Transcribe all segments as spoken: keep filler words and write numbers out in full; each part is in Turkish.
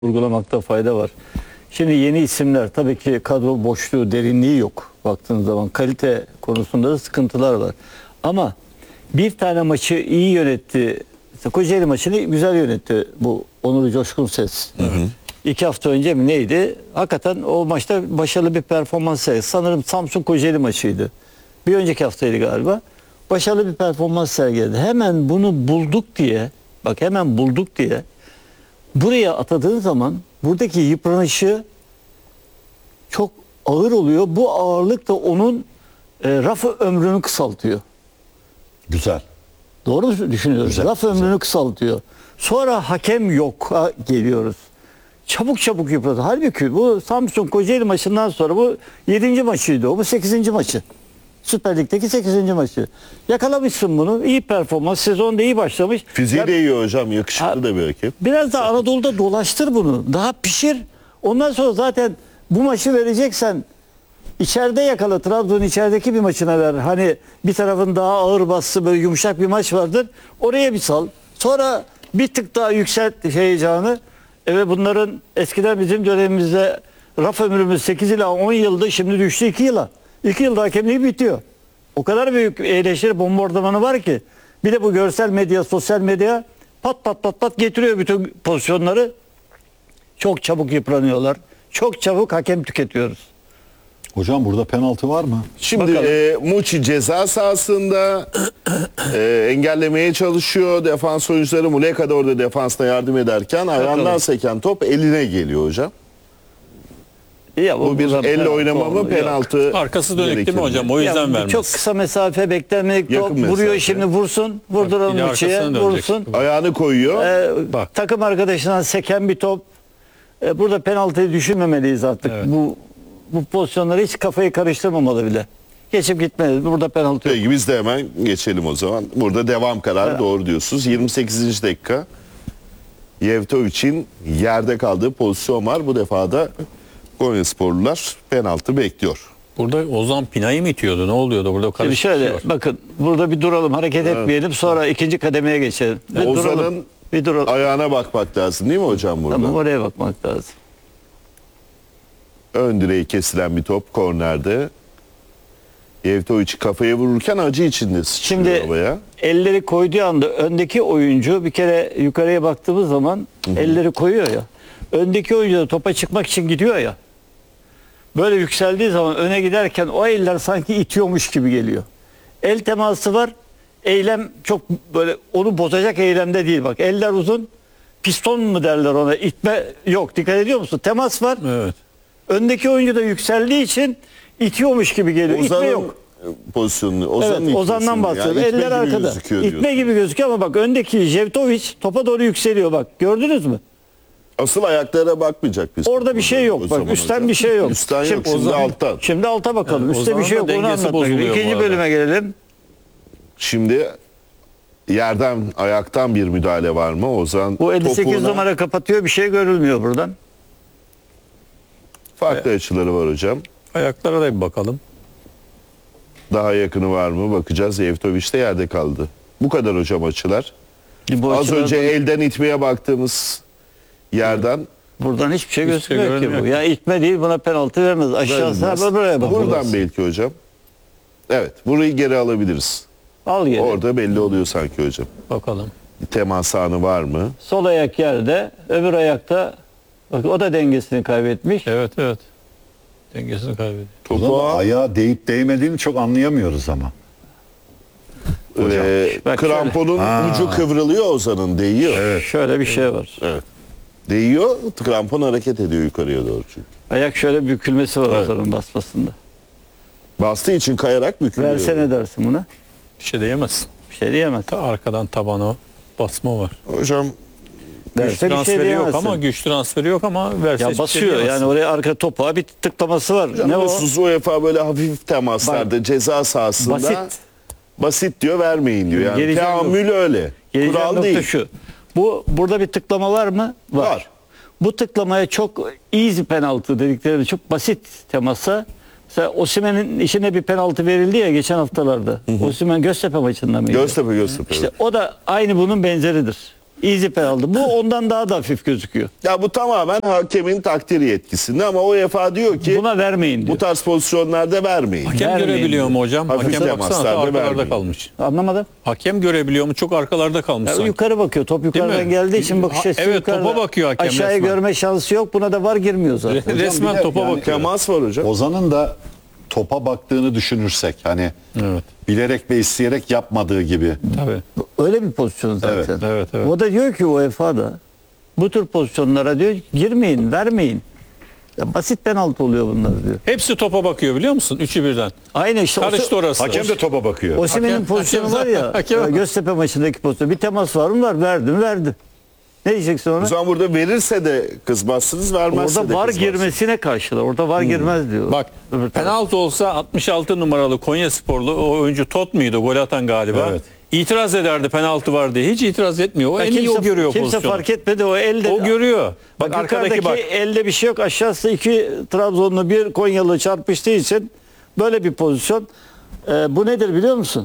vurgulamakta fayda var. Şimdi yeni isimler, tabii ki kadro boşluğu, derinliği yok baktığınız zaman. Kalite konusunda da sıkıntılar var. Ama bir tane maçı iyi yönetti. Mesela Kocaeli maçını güzel yönetti bu Onur Coşkun Ses. Hı hı. İki hafta önce mi neydi? Hakikaten o maçta başarılı bir performans sergiledi. Sanırım Samsun Kocaeli maçıydı. Bir önceki haftaydı galiba. Başarılı bir performans sergiledi. Hemen bunu bulduk diye, bak hemen bulduk diye buraya atadığın zaman buradaki yıpranışı çok ağır oluyor. Bu ağırlık da onun e, raf ömrünü kısaltıyor. Güzel. Doğru mu düşünüyoruz? Güzel, Raf güzel. ömrünü kısaltıyor. Sonra hakem yok geliyoruz. Çabuk çabuk yıpratıyor. Halbuki bu Samsun Kocaeli maçından sonra bu yedinci maçıydı o. Bu sekizinci maçı. Süper Lig'deki sekizinci maçı. Yakalamışsın bunu. İyi performans. Sezonda iyi başlamış. Fiziği Ya, de iyi hocam. Yakışıklı Ha, da bir hakem. biraz da Anadolu'da dolaştır bunu. Daha pişir. Ondan sonra zaten bu maçı vereceksen içeride yakala. Trabzon'un içerideki bir maçına ver. Hani bir tarafın daha ağır bastı, böyle yumuşak bir maç vardır. Oraya bir sal. Sonra bir tık daha yükselt heyecanı. Evet, bunların eskiden bizim dönemimizde raf ömrümüz sekiz ila on yıldı. Şimdi düştü iki yıla. iki yılda hakemliği bitiyor. O kadar büyük eleştiri bombardımanı var ki. Bir de bu görsel medya, sosyal medya pat pat pat pat getiriyor bütün pozisyonları. Çok çabuk yıpranıyorlar. Çok çabuk hakem tüketiyoruz. Hocam burada penaltı var mı? Şimdi e, Muçi ceza sahasında e, engellemeye çalışıyor. Defans oyuncuları Muleka da orada defansına yardım ederken ayağından seken top eline geliyor hocam. Ya, Bu bir burada elle penaltı oynama mı, oldu. penaltı? Yok. Arkası dönük değil mi hocam? O Ya, yüzden vermez. çok kısa mesafe beklenmedik top Yakın vuruyor, mesafe. şimdi vursun. Vurduralım bir de Muçi'ye, arkasına dönecek. vursun. Ayağını koyuyor. Ee, Bak. Takım arkadaşından seken bir top. Ee, burada penaltıyı düşünmemeliyiz artık. Evet. Bu bu pozisyonları hiç kafayı karıştırmamalı bile. Geçip gitmeliyiz. Burada penaltı yok. Peki biz de hemen geçelim o zaman. Burada devam kararı Evet. doğru diyorsunuz. yirmi sekizinci dakika. Yevtovic'in yerde kaldığı pozisyon var. Bu defa da Konyasporlular penaltı bekliyor. Burada Ozan Pina'yı mı itiyordu? Ne oluyordu? Burada Şimdi karışık bir şöyle şey var. bakın, burada bir duralım, hareket etmeyelim, sonra ikinci kademeye geçelim. Bir duralım. Ozan'ın Bir duralım. ayağına bakmak lazım değil mi hocam burada? Tamam, oraya bakmak lazım. Ön direği kesilen bir top kornerde. Yevtovic kafaya vururken acı içinde sıçrıyor Şimdi havaya. elleri koyduğu anda öndeki oyuncu, bir kere yukarıya baktığımız zaman elleri koyuyor ya. Öndeki oyuncu da topa çıkmak için gidiyor ya. Böyle yükseldiği zaman öne giderken o eller sanki itiyormuş gibi geliyor. El teması var. Eylem çok böyle onu bozacak eylemde değil bak. Eller uzun. Piston mu derler ona? İtme yok. Dikkat ediyor musun? Temas var. Evet. Öndeki oyuncu da yükseldiği için itiyormuş gibi geliyor. İtme Ozan'ın yok. pozisyonunu, Ozan'ın Evet, Ozan'dan itmesini, bahsediyorum. yani itme Eller gibi arkada. gözüküyor İtme diyorsun. gibi gözüküyor ama bak öndeki Jevtovic topa doğru yükseliyor bak. Gördünüz mü? Asıl ayaklara bakmayacak biz. Orada bir şey yok. O Bak zaman üstten hocam. bir şey yok. Üstten yok, şimdi Ozan- alttan. Şimdi alta bakalım. Yani Üstte bir Ozan'ın şey yok. da Onu dengesi anlatmak bozuluyor istiyorum. bu İkinci arada. bölüme gelelim. Şimdi yerden, ayaktan bir müdahale var mı? Ozan Bu elli sekiz topuğuna- numara kapatıyor. Bir şey görülmüyor buradan. Farklı açıları var hocam. Ayaklara da bir bakalım. Daha yakını var mı? Bakacağız. Yevtovic de yerde kaldı. Bu kadar hocam açılar. Bu Az açılardan- önce elden itmeye baktığımız yerden buradan hiçbir şey Hiçbir şey gözükmüyor ki görünmüyor bu. Ya itme değil, buna penaltı vermez. Aşağısına Vermez. buraya bak. buradan belki hocam. Evet, burayı geri alabiliriz. Al geri. Orada belli oluyor sanki hocam. Bakalım. Bir temas anı var mı? Sol ayak yerde, öbür ayakta bak o da dengesini kaybetmiş. Evet evet. Dengesini kaybediyor. O zaman Topuğa ayağa değip değmediğini çok anlayamıyoruz ama. e, Bak kramponun Ha. ucu kıvrılıyor, Ozan'ın değiyor. Evet. Şöyle bir şey var. Değiyor, krampon hareket ediyor yukarıya doğru çünkü. Ayak şöyle bükülmesi var Evet. Ozan'ın basmasında. Bastığı için kayarak bükülüyor. Verse ne dersin buna? Bir şey diyemezsin. Bir şey diyemez. Ta arkadan tabana basma var. Hocam Güç Verse bir şey transferi yok diyemezsin. ama güç transferi yok ama verse Ya hiçbir şey basıyor yani diyemezsin. oraya arka topuğa bir tıklaması var. ne ne o? UEFA böyle hafif temaslarda ceza sahasında Basit. basit diyor, vermeyin diyor. Yani Geleceğim teamül öyle. Geleceğim Kural nokta değil. şu. Bu burada bir tıklama var mı? Var. Bu tıklamaya çok easy penaltı dedikleri çok basit temasa. Mesela Osimhen'in işine bir penaltı verildi ya geçen haftalarda. Osimhen Göztepe maçında mıydı? Göztepe Göztepe. İşte o da aynı bunun benzeridir. Easy penaltı. Bu ondan daha da hafif gözüküyor. Ya bu tamamen hakemin takdiri yetkisinde ama UEFA diyor ki Buna vermeyin diyor. bu tarz pozisyonlarda vermeyin. Hakem Vermeyin görebiliyor mu hocam? Hafif Hakem baksana temaslarda ta arkalarda vermeyin. kalmış. Anlamadım. Hakem görebiliyor mu? Çok arkalarda kalmış Ya sanki. yukarı bakıyor. Top yukarıdan mi? geldiği için bakış Ha, açısı evet, yukarıda. topa bakıyor hakem Aşağıya resmen. görme şansı yok. Buna da var girmiyor zaten. bir Resmen de topa yani bakıyor. Temas var hocam. Ozan'ın da topa baktığını düşünürsek hani Evet. bilerek ve isteyerek yapmadığı gibi. Tabii. Öyle bir pozisyon zaten. Evet, evet, evet. O da diyor ki UEFA da bu tür pozisyonlara diyor girmeyin, vermeyin. Ya basit penaltı oluyor bunlar diyor. Hepsi topa bakıyor biliyor musun? Üçü birden. Aynı işte. Karıştı orası. Hakem de topa bakıyor. Osimhen'in Hakem- pozisyonu hakem- var ya. hakem- e, Göztepe maçındaki pozisyon. Bir temas var mı? Var. Verdim, verdim. Ne diyeceksin ona? O zaman burada verirse de kızmazsınız, vermezse Orada de var kızmazsınız. girmesine karşılar. Orada var girmez diyor. Bak Öbür taraf. penaltı olsa altmış altı numaralı Konyasporlu o oyuncu Tot muydu? Gol atan galiba. Evet. İtiraz ederdi penaltı var diye. Hiç itiraz etmiyor. O Ya en iyi o görüyor kimse pozisyonu. fark etmedi o elde. O görüyor. Bak, Bak arkadaki yukarıdaki bak. elde bir şey yok. Aşağısı iki Trabzonlu bir Konyalı çarpıştığı için böyle bir pozisyon. Ee, bu nedir biliyor musun?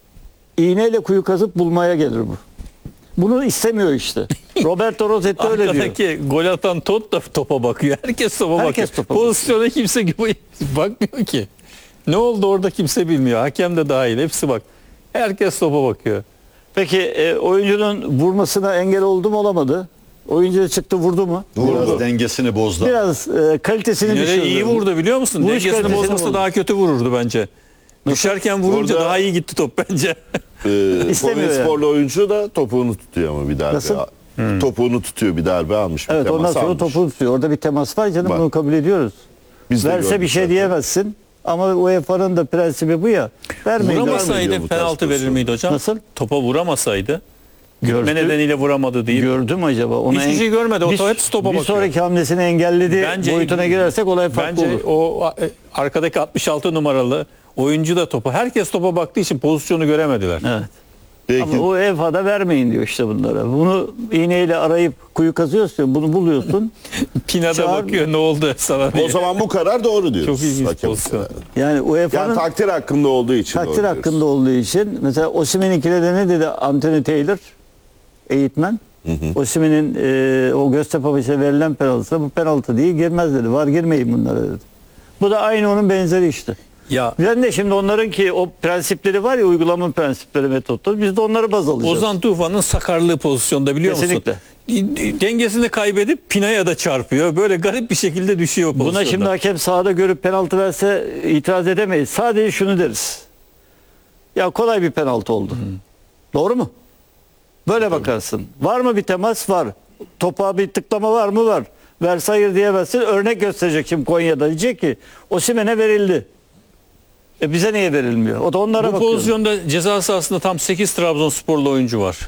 İğneyle kuyu kazıp bulmaya gelir bu. Bunu istemiyor işte. Roberto Rossetti öyle diyor. Arkadaki gol atan Tot da topa bakıyor. Herkes topa Herkes bakıyor. topa bakıyor. Pozisyona kimse gibi bakmıyor ki. Ne oldu orada kimse bilmiyor. Hakem de dahil. Hepsi bak. Herkes topa bakıyor. Peki e, oyuncunun vurmasına engel oldu mu olamadı? Oyuncu da çıktı vurdu mu? Biraz dengesini bozdu. Biraz e, kalitesini Yine düşürdü. iyi vurdu biliyor musun? Vuruş Dengesini kalitesini bozmasa vurdu. daha kötü vururdu bence. Düşerken vurunca Orada- daha iyi gitti top bence. Ee, İstemiyor Konyasporlu oyuncu da topuğunu tutuyor ama bir darbe. Nasıl? Hmm. Topuğunu tutuyor, bir darbe almış. Bir Evet temas ondan sonra almış. topu tutuyor. Orada bir temas var canım Var. bunu kabul ediyoruz. Biz de Verse bir gördük şey zaten. diyemezsin. Ama U E F A'nın da prensibi bu ya. Vermeyin. Vuramaz vermeyin. diyor Vuramasaydı bu tarz penaltı verir pozisyon. miydi hocam? Nasıl? Topa vuramasaydı. Gördü. Gitme nedeniyle vuramadı deyip. Gördüm acaba. Ona Hiçbir şey görmedi. O bir, top hepsi topa bir bakıyor. sonraki hamlesini engelledi Bence- boyutuna girersek olay farklı Bence olur. o a- arkadaki altmış altı numaralı oyuncu da topa. Herkes topa baktığı için pozisyonu göremediler. Evet. Peki. Ama U E F A'da vermeyin diyor işte bunlara. Bunu iğneyle arayıp kuyu kazıyorsun. Bunu buluyorsun. Pina'da Çağır- bakıyor ne oldu sana diye. O zaman bu karar doğru diyoruz. Çok ilginç Hakem pozisyon. kararı. Yani U E F A'nın Yani takdir hakkında olduğu için takdir doğru hakkında diyoruz. olduğu için mesela Osimhen'inkine de ne dedi Anthony Taylor eğitmen? Osimhen'in e, o Göztepe maçına verilen penaltısı bu penaltı değil girmez dedi. Var girmeyin bunlara dedi. Bu da aynı onun benzeri işte. Ya Ben de şimdi onların ki o prensipleri var ya uygulama prensipleri metotları biz de onları baz alacağız. Ozan Tufan'ın sakarlığı pozisyonda biliyor Kesinlikle. musun? Dengesini kaybedip Pina'ya da çarpıyor. Böyle garip bir şekilde düşüyor pozisyonda. Buna şimdi hakem sahada görüp penaltı verse itiraz edemeyiz. Sadece şunu deriz. Ya kolay bir penaltı oldu. Doğru mu? Böyle bakarsın. Var mı bir temas? Var. Topa bir tıklama var mı? Var. Verse hayır diyemezsin. Örnek gösterecek şimdi Konya'da. Diyecek ki Osimhen'e verildi. E bize niye verilmiyor? O da onlara Bu bakıyor. pozisyonda ceza sahasında tam sekiz Trabzonsporlu oyuncu var.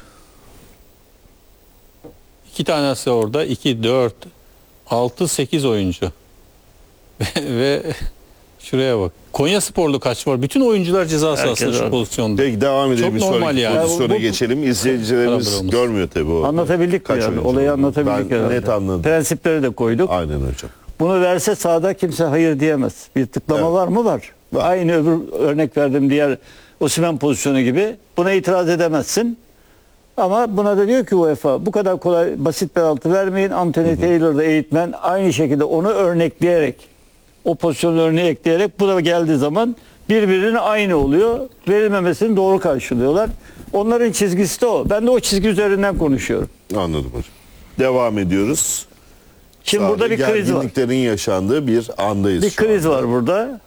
İki tanesi orada. iki, dört, altı, sekiz oyuncu. Ve şuraya bak. Konyasporlu kaç var? Bütün oyuncular ceza Herkes sahasında şu var. pozisyonda. Peki devam edelim. Çok Bir normal sonraki yani. pozisyona Ya bu- geçelim. İzleyicilerimiz Beraber olması. görmüyor tabii o. Anlatabildik mi Kaç yani? oyuncu Olayı olduğunu. anlatabildik Ben herhalde. net anladım. Prensipleri de koyduk. Aynen hocam. Bunu verse sahada kimse hayır diyemez. Bir tıklama Evet. var mı? Var. Var. Aynı öbür örnek verdiğim diğer Osimhen pozisyonu gibi. Buna itiraz edemezsin. Ama buna da diyor ki UEFA bu kadar kolay basit penaltı vermeyin. Anthony Taylor da eğitmen aynı şekilde onu örnekleyerek o pozisyonu örneği ekleyerek bu da geldiği zaman birbirinin aynı oluyor. Verilmemesini doğru karşılıyorlar. Onların çizgisi de o. Ben de o çizgi üzerinden konuşuyorum. Anladım hocam. Devam ediyoruz. Şimdi Sahada burada bir kriz var. gerginliklerin yaşandığı bir andayız. Bir şu kriz anda. var burada.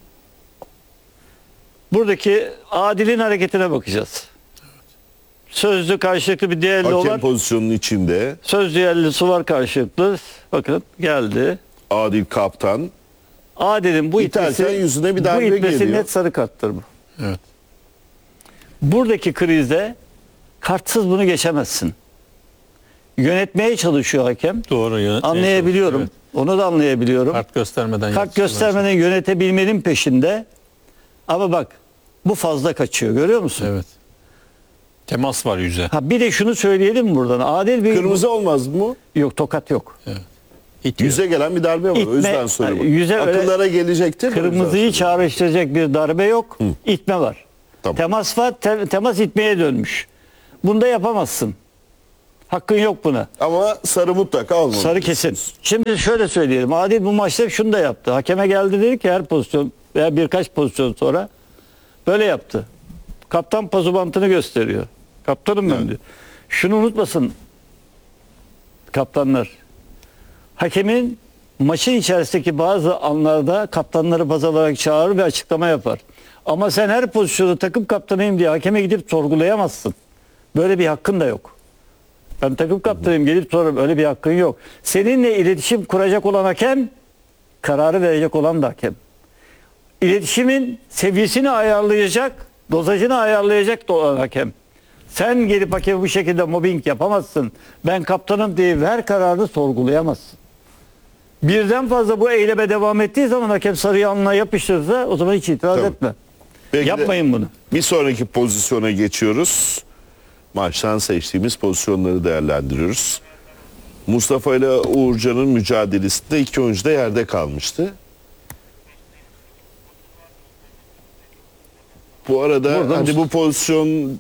Buradaki Adil'in hareketine bakacağız. Sözlü karşılıklı bir düello Hakem var. pozisyonunun içinde Söz düellosu var karşılıklı. Bakın geldi. Adil Kaptan. Adil'in bu İterken itmesi, yüzüne bir bu darbe itmesi geliyor. net sarı karttır bu. Evet. Buradaki krizde kartsız bunu geçemezsin. Yönetmeye çalışıyor hakem. Doğru yönetmeye Anlayabiliyorum. çalışıyor, Onu da anlayabiliyorum. evet. Kart göstermeden Kart yaptı göstermeden yönetebilmenin peşinde. Ama bak bu fazla kaçıyor. Görüyor musun? bence. Evet. Temas var yüze. Ha bir de şunu söyleyelim buradan. Adil bir Kırmızı olmaz mı? yok tokat yok. İtiyor. Yüze gelen bir darbe var. İtme- o yüzden soruyorum. yüze öyle- Akıllara gelecektir. mi? O yüzden Kırmızıyı soruyorum. çağrıştıracak bir darbe yok. İtme var. Tamam. Temas var. te- temas itmeye dönmüş. Bunda yapamazsın. Hakkın yok buna. Ama sarı mutlaka almalı. Sarı kesin. Şimdi şöyle söyleyelim. Adil bu maçta şunu da yaptı. Hakeme geldi dedi ki her pozisyon veya birkaç pozisyon sonra böyle yaptı. Kaptan pazubantını gösteriyor. Kaptanım ben diyor. Şunu unutmasın kaptanlar. Hakemin maçın içerisindeki bazı anlarda kaptanları baz alarak çağırır ve açıklama yapar. Ama sen her pozisyonu takım kaptanıyım diye hakeme gidip sorgulayamazsın. Böyle bir hakkın da yok. Ben takım kaptanıyım gelip sorarım. Öyle bir hakkın yok. Seninle iletişim kuracak olan hakem, kararı verecek olan da hakem. İletişimin seviyesini ayarlayacak, dozajını ayarlayacak da olan hakem. Sen gelip hakemi bu şekilde mobbing yapamazsın. Ben kaptanım diye her kararını sorgulayamazsın. Birden fazla bu eyleme devam ettiği zaman hakem sarıyı alnına yapıştırırsa o zaman hiç itiraz Tabii. etme. Peki de Yapmayın bunu. Bir sonraki pozisyona geçiyoruz. Maçtan seçtiğimiz pozisyonları değerlendiriyoruz. Mustafa ile Uğurcan'ın mücadelesinde iki oyuncu da yerde kalmıştı. Bu arada Burada hadi bu pozisyon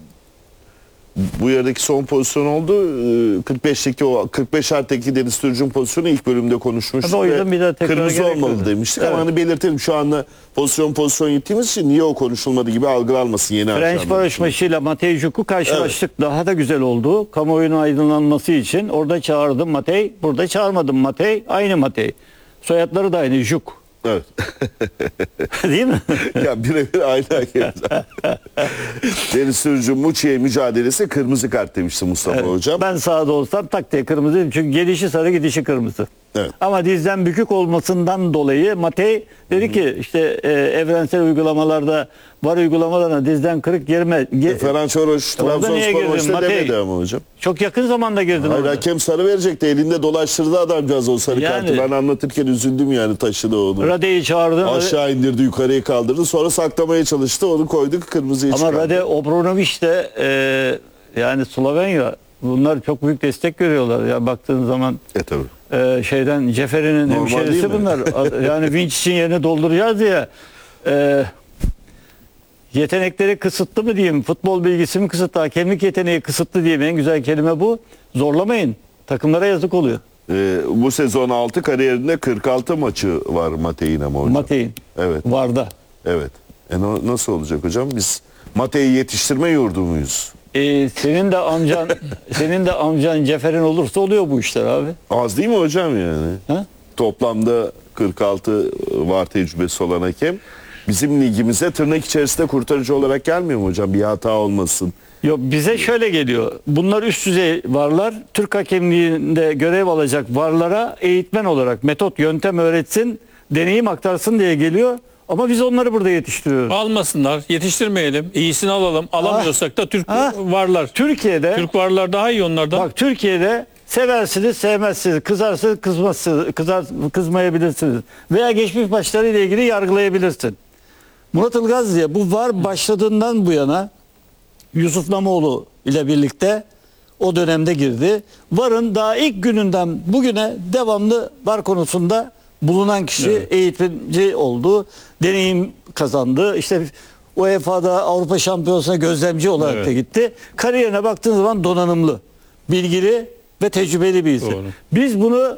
bu yerdeki son pozisyon oldu. Ee, kırk beşteki o kırk beş artı Deniz Türücü'nün pozisyonu ilk bölümde konuşmuştuk. Tabii o yüzden ve bir daha tekrar kırmızı gerek olmalı yok. demiştik Evet. ama hani belirtelim şu anda pozisyon pozisyon gittiğimiz için niye o konuşulmadı gibi algılanmasın yeni French akşamda. Barış maçıyla Matej Juk'u karşılaştık. Daha da güzel oldu. Kamuoyunun aydınlanması için orada çağırdım Matej. Burada çağırmadım Matej. Aynı Matej. Soyadları da aynı Juk. Evet. Değil mi? Ya birebir aynı hakemler. Deniz Sürücü Muçi'ye mücadelesi kırmızı kart demişti Mustafa Hocam. Ben sahada olsam tak diye kırmızı dedim. Çünkü gelişi sarı gidişi kırmızı. Evet. Ama dizden bükük olmasından dolayı Matej dedi ki işte e, evrensel uygulamalarda var uygulamalarına dizden kırık girme. Ge- Ferencvaros Orada niye Trabzonspor girdin maçta Matej? demedi ama hocam. Çok yakın zamanda girdin Hayır orada. hakem sarı verecekti. Elinde dolaştırdı adamcağız o sarı Yani- kartı. Ben anlatırken üzüldüm yani taşıdı onu. Rade'yi çağırdı. Aşağı indirdi yukarıya kaldırdı. Sonra saklamaya çalıştı. Onu koyduk kırmızıya Ama çıkardı. Rade Obrunović de e, yani Slovenya bunlar çok büyük destek görüyorlar ya baktığın zaman E tabii. e, şeyden Ceferi'nin Normal değil hemşerisi mi? bunlar. A- yani vinç için yerini dolduracağız diye. E, yetenekleri kısıtlı mı diyeyim? Futbol bilgisi mi kısıtlı? Hakemlik yeteneği kısıtlı diyeyim. En güzel kelime bu. Zorlamayın. Takımlara yazık oluyor. Ee, bu sezon altı kariyerinde kırk altı maçı var Matey'in ama hocam. Mate'in. Evet. Varda. Evet. E no- nasıl olacak hocam? Biz Matey'i yetiştirme yurdu muyuz? E, senin de amcan senin de amcan Cefer'in olursa oluyor bu işler abi. Az değil mi hocam yani? Ha? Toplamda kırk altı var tecrübesi olan hakem. Bizim ligimize tırnak içerisinde kurtarıcı olarak gelmiyor mu hocam? Bir hata olmasın. Yok bize şöyle geliyor. Bunlar üst düzey varlar. Türk hakemliğinde görev alacak varlara eğitmen olarak metot, yöntem öğretsin, deneyim aktarsın diye geliyor. Ama biz onları burada yetiştiriyoruz. Almasınlar, yetiştirmeyelim, iyisini alalım. Alamıyorsak da Türk Ah. varlar. Türkiye'de Türk varlar daha iyi onlardan. bak Türkiye'de seversiniz, sevmezsiniz, kızarsınız, kızmazsınız, kızar, kızmayabilirsiniz. Veya geçmiş başlarıyla ilgili yargılayabilirsin. Murat Ilgaz diye bu var başladığından bu yana Yusuf Namoğlu ile birlikte o dönemde girdi. VAR'ın daha ilk gününden bugüne devamlı VAR konusunda bulunan kişi eğitimci oldu. Deneyim kazandı. İşte U E F A'da Avrupa Şampiyonası'na gözlemci olarak Evet. da gitti. Kariyerine baktığın zaman donanımlı, bilgili ve tecrübeli bir isim. Doğru. Biz bunu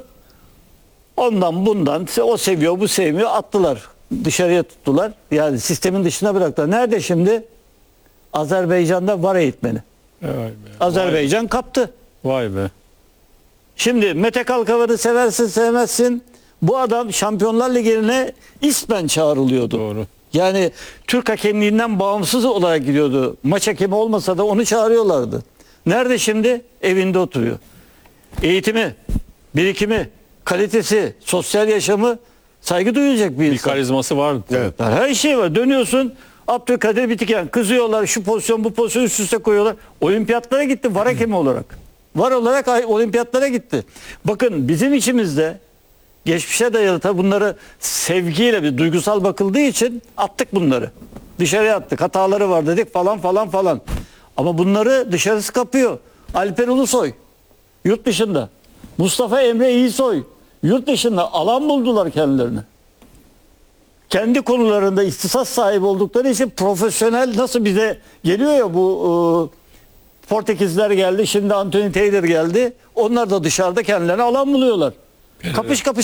ondan bundan o seviyor bu sevmiyor attılar. Dışarıya tuttular. Yani sistemin dışına bıraktılar. Nerede şimdi? Azerbaycan'da VAR eğitmeni. Vay be. Azerbaycan kaptı. Vay be. Şimdi Mete Kalkavan'ı seversin sevmezsin. Bu adam Şampiyonlar Ligi'ne ismen çağrılıyordu. Doğru. Yani Türk hakemliğinden bağımsız olarak gidiyordu. Maç hakemi olmasa da onu çağırıyorlardı. Nerede şimdi? Evinde oturuyor. Eğitimi, birikimi, kalitesi, sosyal yaşamı saygı duyacak bir Bir insan. karizması var. Evet. Yani her şey var. Dönüyorsun Abdülkadir Bitiken kızıyorlar şu pozisyon bu pozisyon üst üste koyuyorlar. Olimpiyatlara gitti VAR hakemi olarak. VAR olarak ay- olimpiyatlara gitti. Bakın bizim içimizde geçmişe dayalı tabi bunları sevgiyle bir duygusal bakıldığı için attık bunları. Dışarıya attık. Hataları var dedik falan falan falan. Ama bunları dışarısı kapıyor. Alper Ulusoy yurt dışında. Mustafa Emre İyisoy yurt dışında alan buldular kendilerine. Kendi konularında ihtisas sahibi oldukları için profesyonel nasıl bize geliyor ya bu e, Portekizler geldi. Şimdi Anthony Taylor geldi. Onlar da dışarıda kendilerine alan buluyorlar. Kapış kapış